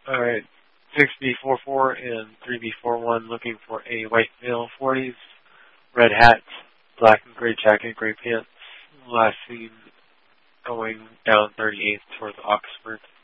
Alright, 6B44 and 3B41 looking for a white male 40s, red hat, black and gray jacket, gray pants. Last seen going down 38th towards Oxford.